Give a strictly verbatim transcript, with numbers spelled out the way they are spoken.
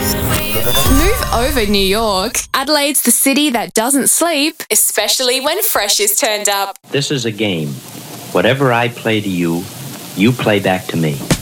Move over, New York. Adelaide's the city that doesn't sleep, especially when Fresh is turned up. This is a game. Whatever I play to you, you play back to me.